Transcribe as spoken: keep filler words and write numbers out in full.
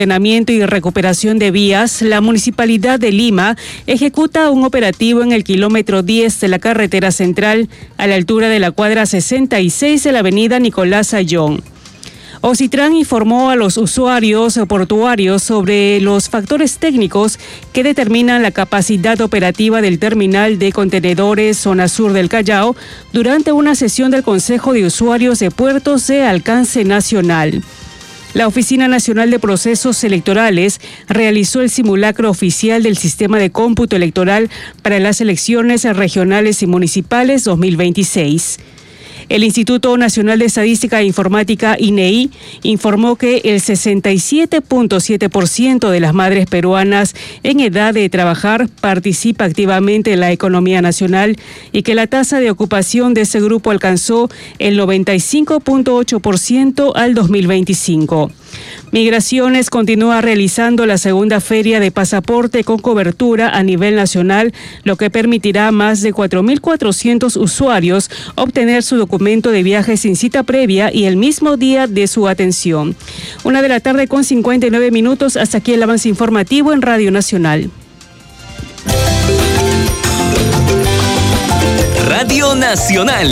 Ordenamiento y recuperación de vías, la Municipalidad de Lima ejecuta un operativo en el kilómetro diez de la carretera central a la altura de la cuadra sesenta y seis de la avenida Nicolás Ayllón. Ocitran informó a los usuarios portuarios sobre los factores técnicos que determinan la capacidad operativa del terminal de contenedores zona sur del Callao durante una sesión del Consejo de Usuarios de Puertos de Alcance Nacional. La Oficina Nacional de Procesos Electorales realizó el simulacro oficial del sistema de cómputo electoral para las elecciones regionales y municipales dos mil veintiséis. El Instituto Nacional de Estadística e Informática, I N E I, informó que el sesenta y siete punto siete por ciento de las madres peruanas en edad de trabajar participa activamente en la economía nacional y que la tasa de ocupación de ese grupo alcanzó el noventa y cinco punto ocho por ciento al dos mil veinticinco. Migraciones continúa realizando la segunda feria de pasaporte con cobertura a nivel nacional, lo que permitirá a más de cuatro mil cuatrocientos usuarios obtener su documento de viaje sin cita previa y el mismo día de su atención. Una de la tarde con cincuenta y nueve minutos, hasta aquí el avance informativo en Radio Nacional. Radio Nacional.